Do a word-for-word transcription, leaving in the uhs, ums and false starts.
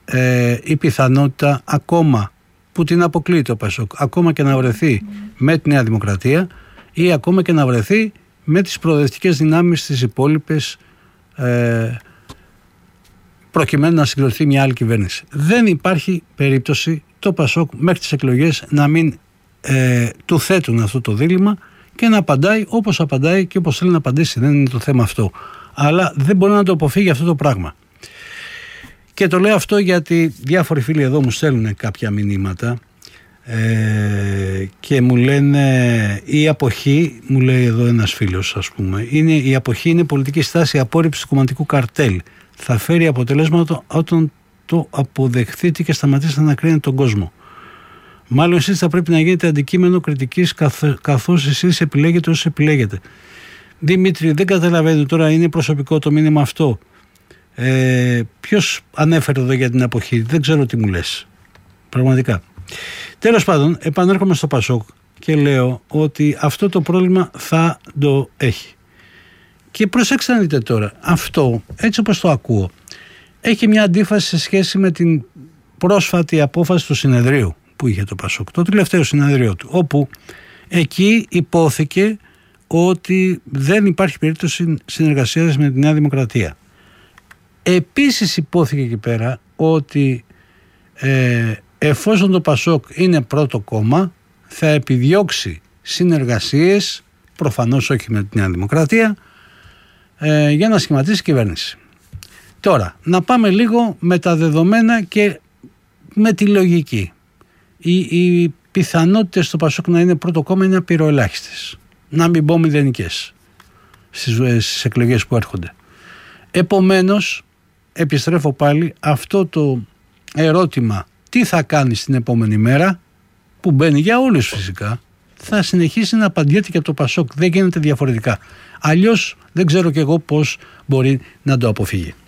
ε, η πιθανότητα ακόμα που την αποκλείει το ΠΑΣΟΚ, ακόμα και να βρεθεί με τη Νέα Δημοκρατία ή ακόμα και να βρεθεί με τις προοδευτικές δυνάμεις στις υπόλοιπες, ε, προκειμένου να συγκροτηθεί μια άλλη κυβέρνηση. Δεν υπάρχει περίπτωση το ΠΑΣΟΚ μέχρι τις εκλογές να μην ε, του θέτουν αυτό το δίλημμα και να απαντάει όπως απαντάει και όπως θέλει να απαντήσει. Δεν είναι το θέμα αυτό. Αλλά δεν μπορεί να το αποφύγει αυτό το πράγμα. Και το λέω αυτό γιατί διάφοροι φίλοι εδώ μου στέλνουν κάποια μηνύματα ε, και μου λένε η αποχή, μου λέει εδώ ένας φίλος ας πούμε, είναι, η αποχή είναι πολιτική στάση απόρριψης του κομματικού καρτέλ. Θα φέρει αποτελέσματα όταν το αποδεχθείτε και σταματήσετε να κρίνετε τον κόσμο. Μάλλον εσείς θα πρέπει να γίνετε αντικείμενο κριτικής καθώς εσείς επιλέγετε όσοι επιλέγετε. Δημήτρη, δεν καταλαβαίνω τώρα, είναι προσωπικό το μήνυμα αυτό. Ε, ποιος ανέφερε εδώ για την αποχή, δεν ξέρω τι μου λες. Πραγματικά. Τέλος πάντων, επανέρχομαι στο ΠΑΣΟΚ και λέω ότι αυτό το πρόβλημα θα το έχει. Και προσέξτε να δείτε τώρα, αυτό έτσι όπως το ακούω, έχει μια αντίφαση σε σχέση με την πρόσφατη απόφαση του συνεδρίου που είχε το ΠΑΣΟΚ, το τελευταίο συνεδρίο του, όπου εκεί υπόθηκε ότι δεν υπάρχει περίπτωση συνεργασίας με τη Νέα Δημοκρατία. Επίσης υπόθηκε εκεί πέρα ότι ε, εφόσον το ΠΑΣΟΚ είναι πρώτο κόμμα θα επιδιώξει συνεργασίες, προφανώς όχι με τη Νέα Δημοκρατία, ε, για να σχηματίσει κυβέρνηση. Τώρα, να πάμε λίγο με τα δεδομένα και με τη λογική. Οι, οι πιθανότητες στο ΠΑΣΟΚ να είναι πρώτο κόμμα είναι απειροελάχιστες. Να μην πω μηδενικές στις, στις εκλογές που έρχονται. Επομένως, επιστρέφω πάλι, αυτό το ερώτημα τι θα κάνει στην επόμενη μέρα, που μπαίνει για όλους φυσικά, θα συνεχίσει να απαντιέται και από το ΠΑΣΟΚ. Δεν γίνεται διαφορετικά. Αλλιώς δεν ξέρω κι εγώ πώς μπορεί να το αποφύγει.